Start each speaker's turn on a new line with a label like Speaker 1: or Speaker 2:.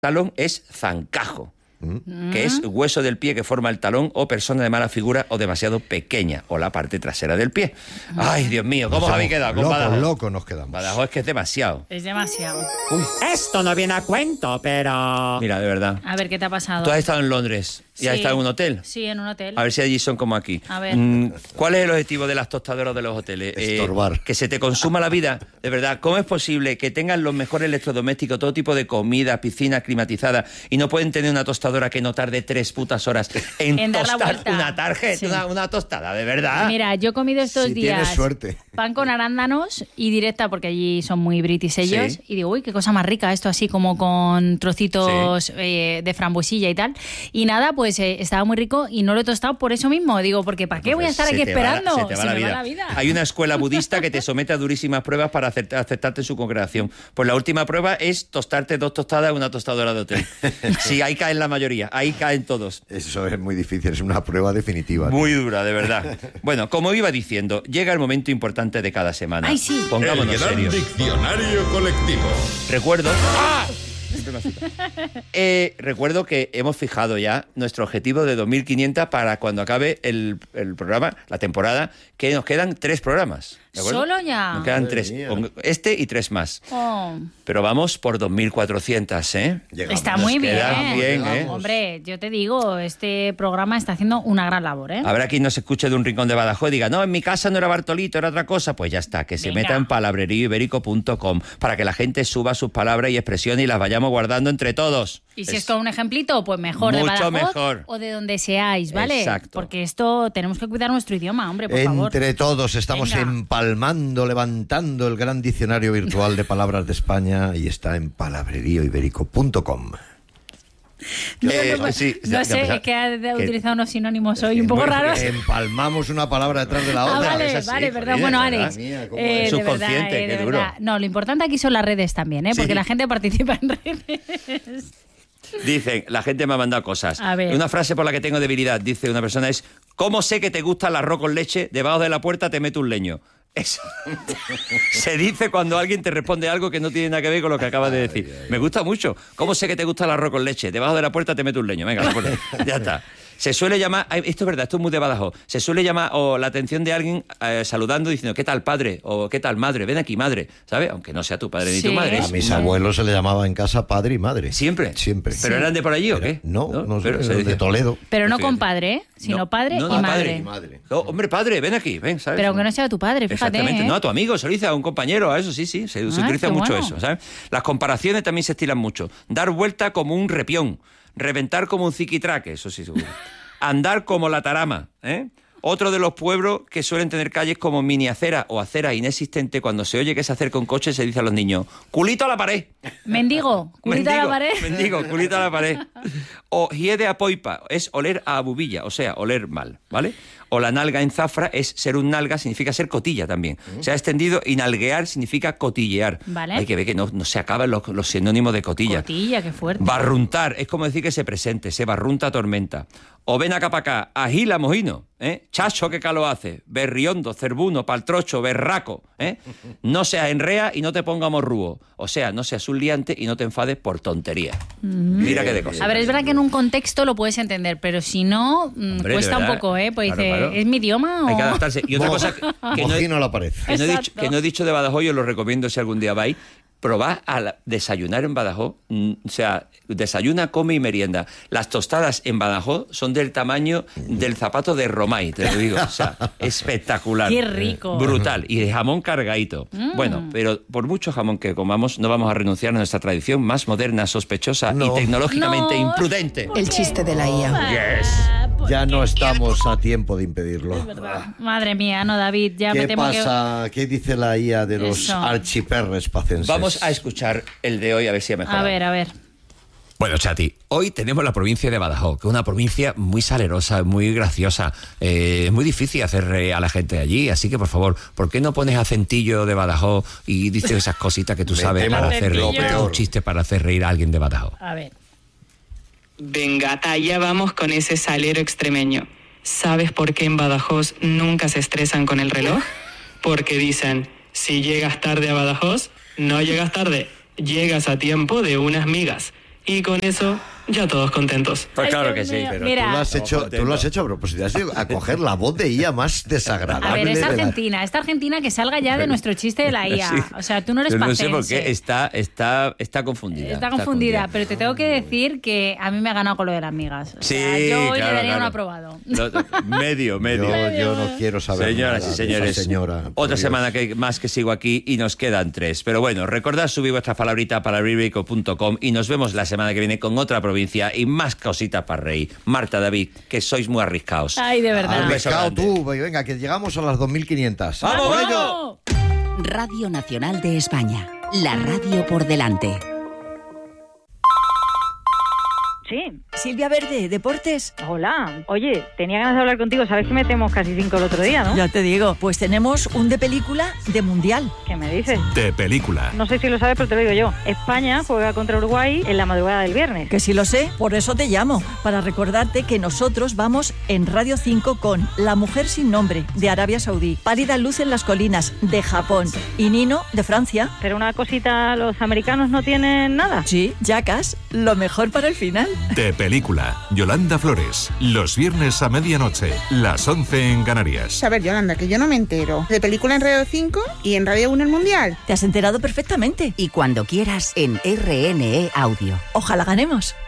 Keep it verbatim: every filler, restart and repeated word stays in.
Speaker 1: talón es zancajo, mm. que es hueso del pie que forma el talón o persona de mala figura o demasiado pequeña, o la parte trasera del pie. Ay, Dios mío, ¿cómo os habéis quedado con
Speaker 2: locos,
Speaker 1: Badajoz?
Speaker 2: locos nos quedamos.
Speaker 1: Badajoz es que es demasiado.
Speaker 3: Es demasiado.
Speaker 1: Uy.
Speaker 4: Esto no viene a cuento, pero...
Speaker 1: Mira, de verdad.
Speaker 3: A ver, ¿qué te ha pasado?
Speaker 1: Tú has estado en Londres y
Speaker 3: Sí.
Speaker 1: has estado en un hotel.
Speaker 3: Sí, en un hotel.
Speaker 1: A ver si allí son como aquí.
Speaker 3: A ver.
Speaker 1: Mm, ¿Cuál es el objetivo de las tostadoras de los hoteles?
Speaker 2: Estorbar.
Speaker 1: Eh, que se te consuma la vida, de verdad. ¿Cómo es posible que tengan los mejores electrodomésticos, todo tipo de comida, piscinas climatizadas, y no pueden tener una tostadora que no tarde tres putas horas en,
Speaker 3: En dar la
Speaker 1: tostar
Speaker 3: vuelta.
Speaker 1: una tarjeta,
Speaker 3: Sí.
Speaker 1: una, una tostada, de verdad?
Speaker 3: Mira, yo he comido estos
Speaker 2: Si
Speaker 3: días
Speaker 2: tienes suerte.
Speaker 3: pan con arándanos y directa, porque allí son muy british ellos,
Speaker 1: Sí.
Speaker 3: y digo, uy, qué cosa más rica, esto así como con trocitos
Speaker 1: Sí.
Speaker 3: eh, de frambuesilla y tal. Y nada, pues eh, estaba muy rico y no lo he tostado por eso mismo. Digo, porque ¿para qué voy a estar
Speaker 1: Se
Speaker 3: aquí
Speaker 1: te va la-
Speaker 3: esperando?
Speaker 1: se te va
Speaker 3: Se
Speaker 1: la
Speaker 3: me
Speaker 1: vida.
Speaker 3: va la vida.
Speaker 1: Hay una escuela budista que te somete a durísimas pruebas para acepta- aceptarte en su congregación. Pues la última prueba es tostarte dos tostadas en una tostadora de hotel. Sí, ahí caen la mayoría, ahí caen todos.
Speaker 2: Eso es muy difícil, es una prueba definitiva.
Speaker 1: Muy dura, de verdad. Bueno, como iba diciendo, llega el momento importante de cada semana.
Speaker 3: Ay, sí.
Speaker 1: Pongámonos
Speaker 5: El gran
Speaker 1: serios.
Speaker 5: diccionario colectivo.
Speaker 1: Recuerdo... ¡Ah! Siempre me asusta. Eh, recuerdo que hemos fijado ya nuestro objetivo de dos mil quinientos para cuando acabe el, el programa, la temporada, que nos quedan tres programas. ¿de acuerdo?
Speaker 3: ¿Solo ya?
Speaker 1: Nos quedan
Speaker 2: Madre
Speaker 1: tres.
Speaker 2: mía.
Speaker 1: Este y tres más.
Speaker 3: Oh,
Speaker 1: Pero vamos por dos mil cuatrocientos, ¿eh?
Speaker 2: Llegamos.
Speaker 3: está muy
Speaker 1: Nos
Speaker 3: bien.
Speaker 1: queda bien, ¿eh?
Speaker 3: Hombre, yo te digo, este programa está haciendo una gran labor, ¿eh?
Speaker 1: Habrá quien nos escuche de un rincón de Badajoz y diga, no, en mi casa no era Bartolito, era otra cosa. Pues ya está, que se
Speaker 3: Venga.
Speaker 1: meta en palabrerío ibérico punto com para que la gente suba sus palabras y expresiones y las vayamos guardando entre todos.
Speaker 3: Y si es con un ejemplito, pues mejor de
Speaker 1: Mucho
Speaker 3: Badajoz
Speaker 1: mejor.
Speaker 3: o de donde seáis, ¿vale?
Speaker 1: Exacto.
Speaker 3: Porque esto tenemos que cuidar nuestro idioma, hombre, por favor.
Speaker 2: Entre todos estamos
Speaker 3: Venga.
Speaker 2: empalmando, levantando el gran diccionario virtual de palabras de España y está en palabrerío ibérico punto com.
Speaker 1: Eh, sí,
Speaker 3: No
Speaker 1: ya-
Speaker 3: sé,
Speaker 1: ya-
Speaker 3: es que ha
Speaker 1: que-
Speaker 3: utilizado unos sinónimos hoy un poco
Speaker 1: Bueno,
Speaker 3: raros.
Speaker 2: Empalmamos una palabra detrás de la
Speaker 3: Ah,
Speaker 2: otra.
Speaker 3: vale,
Speaker 1: es así,
Speaker 3: vale, perdón.
Speaker 1: joder,
Speaker 3: Bueno,
Speaker 1: ¿verdad?
Speaker 3: Alex,
Speaker 2: Mía, ¿cómo
Speaker 3: eh,
Speaker 1: es?
Speaker 3: de verdad,
Speaker 1: Subconsciente,
Speaker 3: eh,
Speaker 1: qué
Speaker 3: de
Speaker 1: duro.
Speaker 3: verdad. No, lo importante aquí son las redes también, ¿eh?
Speaker 1: Sí.
Speaker 3: Porque la gente participa en redes.
Speaker 1: Dicen, la gente me ha mandado cosas.
Speaker 3: A ver.
Speaker 1: Una frase por la que tengo debilidad, dice una persona, es ¿cómo sé que te gusta el arroz con leche? Debajo de la puerta te meto un leño. Eso se dice cuando alguien te responde algo que no tiene nada que ver con lo que acabas de decir. Me gusta mucho. ¿Cómo sé que te gusta el arroz con leche? Debajo de la puerta te meto un leño. Venga, la puerta. Ya está. Se suele llamar, ay, esto es verdad, esto es muy de Badajoz, se suele llamar o la atención de alguien eh, saludando diciendo ¿qué tal padre? O ¿qué tal madre? Ven aquí madre, ¿sabes? Aunque no sea tu padre ni
Speaker 3: Sí.
Speaker 1: tu madre.
Speaker 2: A
Speaker 1: es
Speaker 2: mis
Speaker 1: una-
Speaker 2: abuelos se le llamaba en casa padre y madre.
Speaker 1: ¿Siempre?
Speaker 2: Siempre.
Speaker 1: ¿Pero eran de por allí o
Speaker 2: Era-
Speaker 1: qué?
Speaker 2: No, no, sé,
Speaker 1: pero se
Speaker 2: de
Speaker 1: dice-
Speaker 2: Toledo.
Speaker 3: Pero no
Speaker 1: Fíjate.
Speaker 3: compadre, ¿eh? Sino
Speaker 1: No,
Speaker 3: padre
Speaker 1: no,
Speaker 3: y
Speaker 1: no,
Speaker 3: madre.
Speaker 1: padre
Speaker 2: y madre.
Speaker 1: No, hombre, padre, ven aquí, ven, ¿sabes?
Speaker 3: Pero aunque no sea tu padre, fíjate,
Speaker 1: Exactamente.
Speaker 3: ¿eh?
Speaker 1: No, a tu amigo, se lo dice a un compañero, a eso sí, sí, se, se
Speaker 3: Ah,
Speaker 1: utiliza
Speaker 3: qué
Speaker 1: mucho
Speaker 3: bueno.
Speaker 1: eso, ¿sabes? Las comparaciones también se estilan mucho. Dar vuelta como un repión, reventar como un ziquitraque, eso sí seguro. Andar como la tarama, ¿eh? Otro de los pueblos que suelen tener calles como mini acera o acera inexistente, cuando se oye que se acerca un coche se dice a los niños, culito a la pared.
Speaker 3: Mendigo, culita a la
Speaker 1: Mendigo,
Speaker 3: pared.
Speaker 1: Mendigo, culito a la pared. O hiede a poipa, es oler a bubilla, o sea, oler mal, ¿vale? O la nalga en zafra es ser un nalga, significa ser cotilla también. Se ha extendido y nalguear significa cotillear.
Speaker 3: Vale.
Speaker 1: Hay que ver que no, no se acaban los, los sinónimos de cotilla.
Speaker 3: Cotilla, qué fuerte.
Speaker 1: Barruntar es como decir que se presente, se barrunta tormenta. O ven acá para acá, agila mojino, ¿eh? Chacho, qué calor hace, berriondo, cerbuno, paltrocho, berraco, ¿eh? No seas enrea y no te ponga morrúo. O sea, no seas un liante y no te enfades por tontería. Mira qué de cosas.
Speaker 3: A ver, es verdad que en un contexto lo puedes entender, pero si no, mm,
Speaker 1: Hombre,
Speaker 3: cuesta
Speaker 1: de
Speaker 3: un
Speaker 1: verdad.
Speaker 3: poco, ¿eh? Pues
Speaker 1: Claro,
Speaker 3: dice,
Speaker 1: claro.
Speaker 3: ¿es mi idioma o...?
Speaker 1: Hay que adaptarse. Y otra
Speaker 2: Mo-
Speaker 1: cosa que, que no, he,
Speaker 2: Mojino a la pared.
Speaker 1: que no he dicho,
Speaker 3: Exacto.
Speaker 1: que no he dicho de Badajoz, yo lo recomiendo si algún día vais, probad a la- desayunar en Badajoz. Mm, o sea, desayuna, come y merienda. Las tostadas en Badajoz son del tamaño del zapato de Romay, te lo digo. O sea, espectacular.
Speaker 3: ¡Qué rico!
Speaker 1: Brutal. Y de jamón cargadito.
Speaker 3: Mm.
Speaker 1: Bueno, pero por mucho jamón que comamos, no vamos a renunciar a nuestra tradición más moderna, sospechosa
Speaker 2: No.
Speaker 1: y tecnológicamente
Speaker 3: No.
Speaker 1: imprudente.
Speaker 3: ¿Por
Speaker 6: El
Speaker 3: qué?
Speaker 6: chiste de la I A.
Speaker 1: Yes.
Speaker 2: Ya no estamos a tiempo de impedirlo.
Speaker 3: Madre mía, no, David, ya me
Speaker 2: ¿Qué
Speaker 3: temo
Speaker 2: pasa? ¿Qué dice la I A de los
Speaker 3: Eso.
Speaker 2: archiperres pacenses?
Speaker 1: Vamos a escuchar el de hoy a ver si ha
Speaker 3: que...
Speaker 1: mejorado.
Speaker 3: A ver, a ver.
Speaker 4: Bueno, Chati, hoy tenemos la provincia de Badajoz, que es una provincia muy salerosa, muy graciosa. Eh, es muy difícil hacer reír a la gente de allí, así que, por favor, ¿por qué no pones acentillo de Badajoz y dices esas cositas que tú
Speaker 2: Me
Speaker 4: sabes
Speaker 2: temo
Speaker 4: para hacer reír,
Speaker 3: lo
Speaker 4: que es un
Speaker 2: peor.
Speaker 4: chiste para hacer reír a alguien de Badajoz?
Speaker 3: A ver.
Speaker 7: Venga, allá vamos con ese salero extremeño. ¿Sabes por qué en Badajoz nunca se estresan con el reloj? Porque dicen, si llegas tarde a Badajoz, no llegas tarde, llegas a tiempo de unas migas. Y con eso, ya todos contentos.
Speaker 1: Pues
Speaker 3: Ay,
Speaker 1: claro
Speaker 3: Dios
Speaker 1: que sí.
Speaker 3: mío.
Speaker 2: Pero
Speaker 3: Mira.
Speaker 2: tú lo has hecho,
Speaker 1: Estamos
Speaker 2: tú lo has hecho a propósito. Has ido a coger la voz de I A más desagradable.
Speaker 3: A ver, es
Speaker 2: de la-
Speaker 3: Argentina, esta Argentina que salga ya de nuestro chiste de la I A.
Speaker 1: Sí.
Speaker 3: O sea, tú no eres
Speaker 1: Yo
Speaker 3: pacense.
Speaker 1: No sé por qué está, está, está confundida.
Speaker 3: Está confundida, pero te tengo que decir que a mí me ha ganado con lo de las migas. O
Speaker 1: Sí,
Speaker 3: sea, yo hoy
Speaker 1: claro,
Speaker 3: le daría
Speaker 1: claro.
Speaker 3: un aprobado.
Speaker 1: Lo- medio, medio.
Speaker 2: Yo, yo no quiero saber
Speaker 1: Señoras
Speaker 2: nada
Speaker 1: y
Speaker 2: de
Speaker 1: señores,
Speaker 2: esa señora. por
Speaker 1: otra
Speaker 2: Dios.
Speaker 1: semana que, más que sigo aquí y nos quedan tres. Pero bueno, recordad subir vuestra palabrita a palabrico punto com y nos vemos la semana que viene con otra provincia y más cositas para reír. Marta, David, que sois muy arriscados.
Speaker 3: Ay, de verdad.
Speaker 1: Un beso
Speaker 2: Pescado
Speaker 1: grande.
Speaker 2: tú, venga, que llegamos a las dos mil quinientas.
Speaker 1: ¡Vamos,
Speaker 2: ¡A por
Speaker 1: vamos!
Speaker 2: ello!
Speaker 6: Radio Nacional de España. La radio por delante.
Speaker 8: Sí.
Speaker 9: Silvia Verde, Deportes.
Speaker 8: Hola. Oye, tenía ganas de hablar contigo. Sabes que metemos casi cinco el otro día, ¿no?
Speaker 9: Ya te digo, pues tenemos un de película de mundial.
Speaker 8: ¿Qué me dices?
Speaker 5: De película.
Speaker 8: No sé si lo sabes, pero te lo digo yo. España juega contra Uruguay en la madrugada del viernes.
Speaker 9: Que sí lo sé, por eso te llamo, para recordarte que nosotros vamos en Radio cinco con La mujer sin nombre, de Arabia Saudí, Pálida luz en las colinas, de Japón, y Nino, de Francia.
Speaker 8: Pero una cosita, ¿los americanos no tienen nada?
Speaker 9: Sí, Jackass, lo mejor para el final.
Speaker 5: De película. Yolanda Flores. Los viernes a medianoche. Las once en Canarias.
Speaker 10: A ver, Yolanda, que yo no me entero. De película en Radio cinco y en Radio uno el Mundial.
Speaker 9: Te has enterado perfectamente.
Speaker 6: Y cuando quieras en R N E Audio.
Speaker 9: Ojalá ganemos.